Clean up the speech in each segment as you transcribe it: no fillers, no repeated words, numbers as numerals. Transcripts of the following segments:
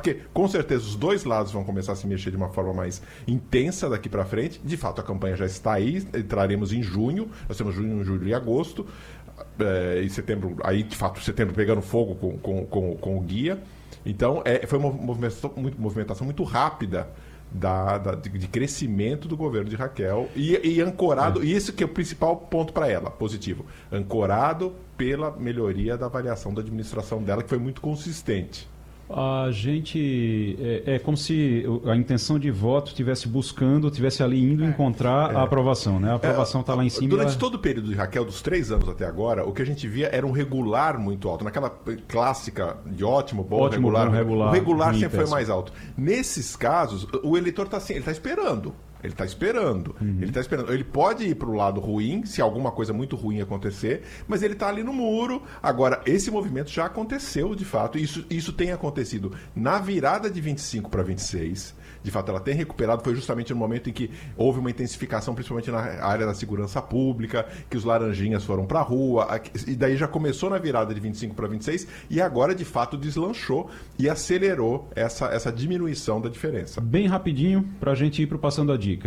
porque com certeza os dois lados vão começar a se mexer de uma forma mais intensa daqui para frente. De fato, a campanha já está aí, entraremos em junho, nós temos junho, julho e agosto, em setembro, aí de fato setembro pegando fogo com o guia. Então foi uma movimentação muito rápida de crescimento do governo de Raquel e ancorado, e esse que é o principal ponto para ela, positivo, ancorado pela melhoria da avaliação da administração dela, que foi muito consistente. A gente é como se a intenção de voto estivesse buscando, estivesse ali indo encontrar a aprovação, né? A aprovação está lá em cima. Durante todo o período de Raquel, dos 3 anos até agora, o que a gente via era um regular muito alto. Naquela clássica de ótimo, bom, regular, o regular sempre foi mais alto. Nesses casos, o eleitor está assim, ele está esperando. Ele está esperando. Ele pode ir para o lado ruim, se alguma coisa muito ruim acontecer, mas ele está ali no muro. Agora, esse movimento já aconteceu, de fato. Isso tem acontecido na virada de 25 para 26. De fato, ela tem recuperado. Foi justamente no momento em que houve uma intensificação, principalmente na área da segurança pública, que os laranjinhas foram para a rua. E daí já começou na virada de 25 para 26 e agora, de fato, deslanchou e acelerou essa diminuição da diferença. Bem rapidinho, para a gente ir para o Passando a Dica.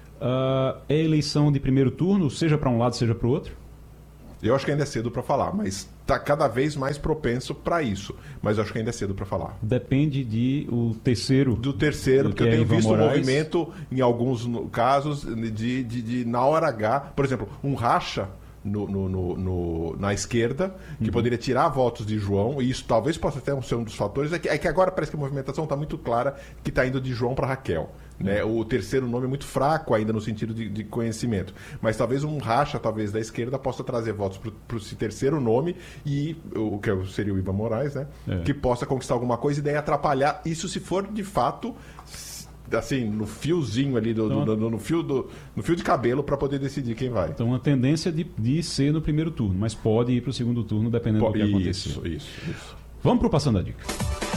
É eleição de primeiro turno, seja para um lado, seja para o outro? Eu acho que ainda é cedo para falar, mas está cada vez mais propenso para isso. Mas eu acho que ainda é cedo para falar. Depende do terceiro, porque eu tenho visto um movimento, em alguns casos, de na hora H, por exemplo, um racha na esquerda, que poderia tirar votos de João, e isso talvez possa até ser um dos fatores, é que agora parece que a movimentação está muito clara que está indo de João para Raquel. Né? O terceiro nome é muito fraco ainda no sentido de conhecimento, mas talvez um racha da esquerda possa trazer votos para esse terceiro nome, e o que seria o Ivan Moraes, né? Que possa conquistar alguma coisa e daí atrapalhar isso, se for de fato assim, no fiozinho ali, no fio de cabelo, para poder decidir quem vai. Então, uma tendência de ser no primeiro turno, mas pode ir para o segundo turno, dependendo do que acontecer. Isso. Vamos para o Passando a Dica.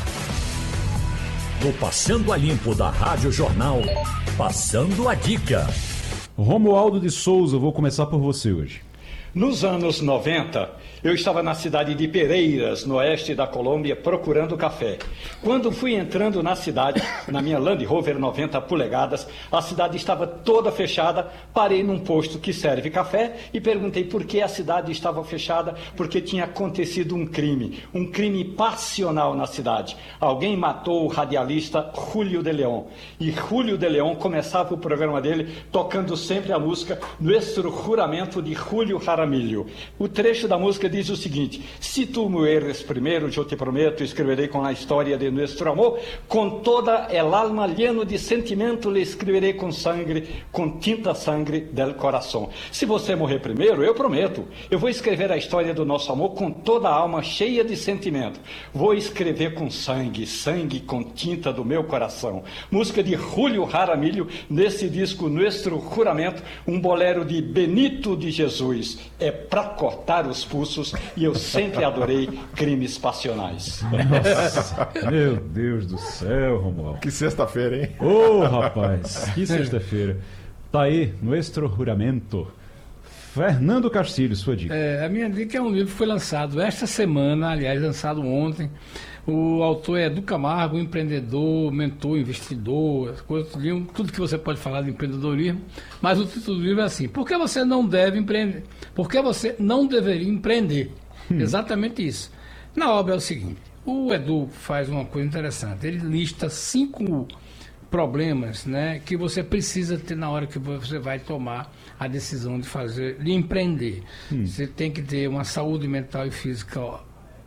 No Passando a Limpo da Rádio Jornal, Passando a Dica. Romualdo de Souza, vou começar por você hoje. Nos anos 90, eu estava na cidade de Pereiras, no oeste da Colômbia, procurando café. Quando fui entrando na cidade, na minha Land Rover 90 polegadas, a cidade estava toda fechada. Parei num posto que serve café e perguntei por que a cidade estava fechada, porque tinha acontecido um crime passional na cidade. Alguém matou o radialista Julio de León. E Julio de León começava o programa dele tocando sempre a música Nuestro Juramento de Julio Jaramillo. O trecho da música diz o seguinte: se tu me erres primeiro, eu te prometo, escreverei com a história de nosso amor, com toda el alma lleno de sentimento, lhe escreverei com sangue, com tinta sangue del coração. Se você morrer primeiro, eu prometo, eu vou escrever a história do nosso amor com toda a alma cheia de sentimento. Vou escrever com sangue com tinta do meu coração. Música de Julio Jaramillo, nesse disco Nuestro Juramento, um bolero de Benito de Jesus. É pra cortar os pulsos, e eu sempre adorei crimes passionais. Nossa, meu Deus do céu, Romualdo. Que sexta-feira, hein? Ô, rapaz, que sexta-feira. Tá aí, Nuestro Juramento. Fernando Castilho, sua dica. A minha dica é um livro que foi lançado esta semana, aliás, lançado ontem. O autor é Edu Camargo, empreendedor, mentor, investidor, tudo que você pode falar de empreendedorismo. Mas o título do livro é assim: por que você não deve empreender? Por que você não deveria empreender? Exatamente isso. Na obra é o seguinte: o Edu faz uma coisa interessante. Ele lista 5 problemas, né, que você precisa ter na hora que você vai tomar a decisão de empreender. Você tem que ter uma saúde mental e física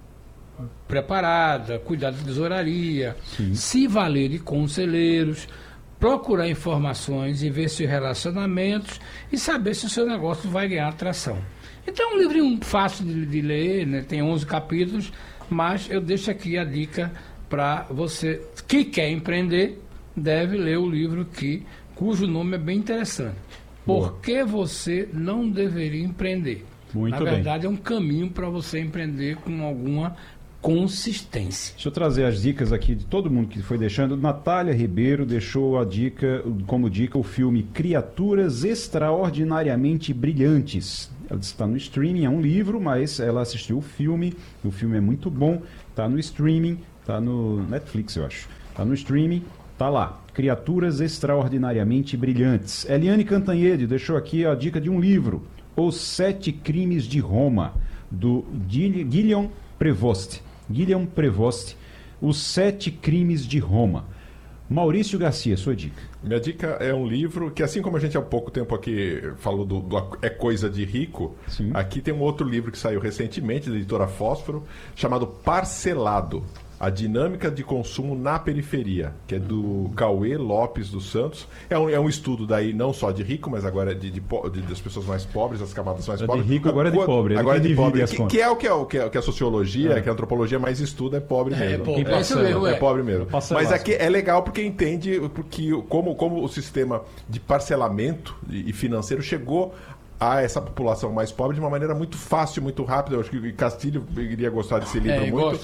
preparada, cuidar da tesouraria, se valer de conselheiros, procurar informações e ver se relacionamentos e saber se o seu negócio vai ganhar atração. Então é um livrinho fácil de ler, né? Tem 11 capítulos, mas eu deixo aqui a dica para você que quer empreender, deve ler o livro cujo nome é bem interessante. Por que você não deveria empreender? Muito Na verdade, é um caminho para você empreender com alguma consistência. Deixa eu trazer as dicas aqui de todo mundo que foi deixando. Natália Ribeiro deixou como dica o filme Criaturas Extraordinariamente Brilhantes. Ela está no streaming, é um livro, mas ela assistiu o filme é muito bom, está no streaming, Tá no Netflix, eu acho. Tá no streaming, tá lá. Criaturas Extraordinariamente Brilhantes. Eliane Cantanhede deixou aqui a dica de um livro, Os 7 Crimes de Roma, do Guillaume Prevost. Guillaume Prevost, Os 7 Crimes de Roma. Maurício Garcia, sua dica. Minha dica é um livro que, assim como a gente há pouco tempo aqui falou do É Coisa de Rico, Sim. Aqui tem um outro livro que saiu recentemente, da editora Fósforo, chamado Parcelado. A Dinâmica de Consumo na Periferia, que é do Cauê Lopes dos Santos. É um estudo daí não só de rico, mas agora das pessoas mais pobres, das camadas mais pobres. De rico, agora é de pobre. Agora é de pobre. Que é o que a sociologia, que a antropologia mais estuda, é pobre mesmo. É pobre mesmo. Mas aqui é legal porque entende como o sistema de parcelamento e financeiro chegou a essa população mais pobre de uma maneira muito fácil, muito rápida. Eu acho que Castilho iria gostar desse livro muito. Gosto.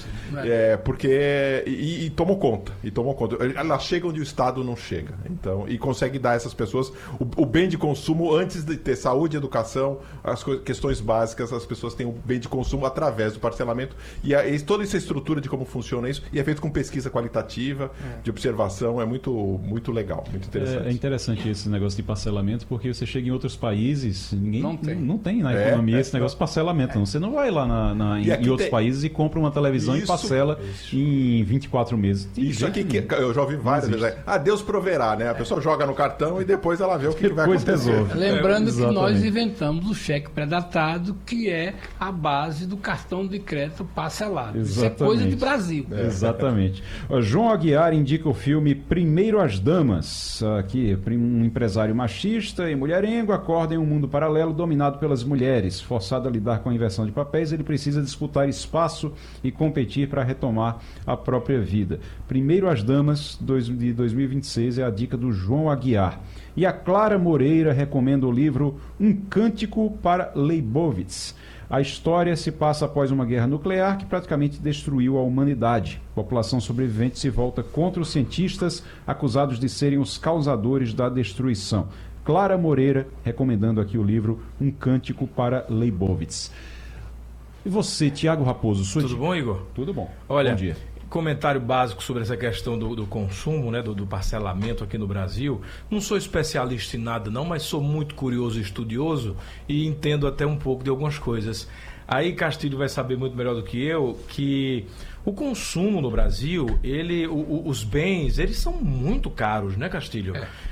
Porque e tomou conta. Ela chega onde o Estado não chega. Então, e consegue dar a essas pessoas o bem de consumo antes de ter saúde, educação, as questões básicas. As pessoas têm o bem de consumo através do parcelamento. E toda essa estrutura de como funciona isso, e é feito com pesquisa qualitativa, de observação, é muito, muito legal, muito interessante. É interessante esse negócio de parcelamento, porque você chega em outros países, não tem na economia esse negócio de parcelamento. Você não vai lá em outros países e compra uma televisão e parcela em 24 meses. Isso aqui que eu já ouvi várias vezes. Deus proverá, né? A pessoa joga no cartão e depois ela vê o que vai acontecer. Lembrando que nós inventamos o cheque pré-datado, que é a base do cartão de crédito parcelado. Isso é coisa de Brasil. Exatamente. João Aguiar indica o filme Primeiro as Damas. Aqui, um empresário machista e mulherengo acorda em um mundo paralelo dominado pelas mulheres. Forçado a lidar com a inversão de papéis, ele precisa disputar espaço e competir para retomar a própria vida. Primeiro as Damas, de 2026, é a dica do João Aguiar. E a Clara Moreira recomenda o livro Um Cântico para Leibovitz. A história se passa após uma guerra nuclear que praticamente destruiu a humanidade. A população sobrevivente se volta contra os cientistas acusados de serem os causadores da destruição. Clara Moreira, recomendando aqui o livro Um Cântico para Leibovitz. E você, Tiago Raposo, sua dica? Tudo bom, Igor? Tudo bom. Olha, bom dia. Comentário básico sobre essa questão do consumo, né, do parcelamento aqui no Brasil. Não sou especialista em nada não, mas sou muito curioso e estudioso e entendo até um pouco de algumas coisas. Aí Castilho vai saber muito melhor do que eu que o consumo no Brasil, os bens, eles são muito caros, né, Castilho?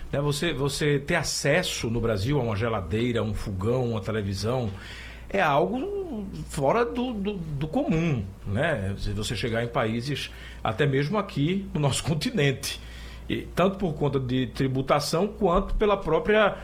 Você ter acesso no Brasil a uma geladeira, a um fogão, uma televisão, é algo fora do comum, né? Se você chegar em países, até mesmo aqui no nosso continente, e tanto por conta de tributação quanto pela própria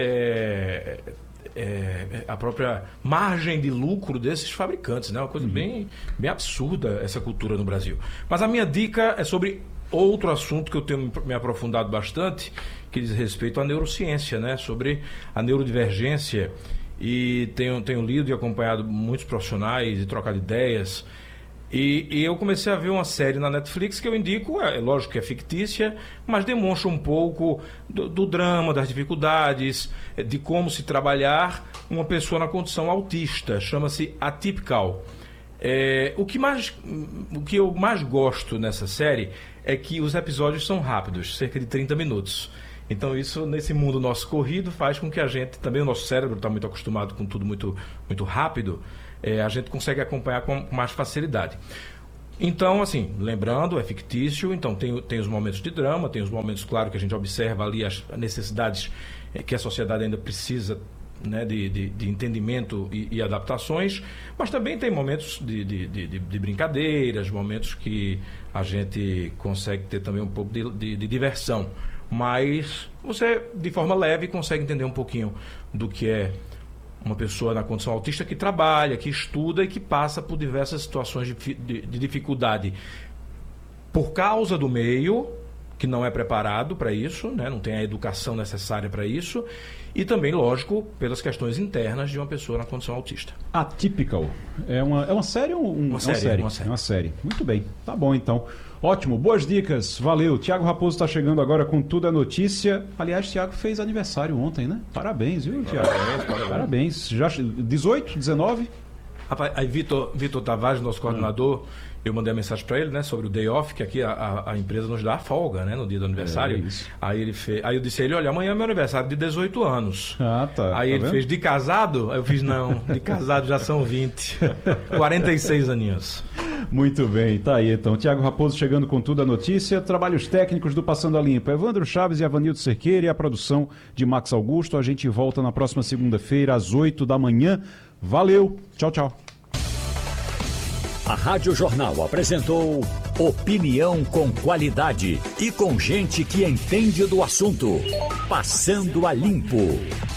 a própria margem de lucro desses fabricantes, né? Uma coisa bem absurda essa cultura no Brasil. Mas a minha dica é sobre outro assunto que eu tenho me aprofundado bastante, que diz respeito à neurociência, né? Sobre a neurodivergência. E tenho lido e acompanhado muitos profissionais e trocado ideias. E eu comecei a ver uma série na Netflix que eu indico, lógico que é fictícia, mas demonstra um pouco do drama, das dificuldades, de como se trabalhar uma pessoa na condição autista. Chama-se Atypical. O que eu mais gosto nessa série é que os episódios são rápidos, cerca de 30 minutos. Então isso, nesse mundo nosso corrido, faz com que a gente, também o nosso cérebro está muito acostumado com tudo muito, muito rápido, a gente consegue acompanhar com mais facilidade. Então, assim, lembrando, é fictício, então tem os momentos de drama, tem os momentos, claro, que a gente observa ali as necessidades que a sociedade ainda precisa, né, de entendimento e adaptações, mas também tem momentos de brincadeiras, momentos que a gente consegue ter também um pouco de diversão. Mas você, de forma leve, consegue entender um pouquinho do que é uma pessoa na condição autista que trabalha, que estuda e que passa por diversas situações de dificuldade por causa do meio, que não é preparado para isso, né? Não tem a educação necessária para isso, e também, lógico, pelas questões internas de uma pessoa na condição autista. Atypical. É uma série ou uma série? É uma série. Muito bem. Tá bom, então. Ótimo, boas dicas, valeu. Tiago Raposo está chegando agora com Tudo é Notícia. Aliás, Tiago fez aniversário ontem, né? Parabéns, viu, Tiago? Parabéns. Já 18, 19? Rapaz, aí Vitor Tavares, nosso coordenador, eu mandei a mensagem para ele, né, sobre o day off, que aqui a empresa nos dá a folga, né, no dia do aniversário. Aí eu disse a ele, olha, amanhã é meu aniversário de 18 anos. Tá. Aí tá ele vendo? fez, de casado? Aí eu fiz, não, de casado já são 20. 46 aninhos. Muito bem, tá aí então. Tiago Raposo chegando com tudo a notícia. Trabalhos técnicos do Passando a Limpo. Evandro Chaves e Avanildo Cerqueira e a produção de Max Augusto. A gente volta na próxima segunda-feira, às 8 da manhã. Valeu, tchau, tchau. A Rádio Jornal apresentou opinião com qualidade e com gente que entende do assunto. Passando a Limpo.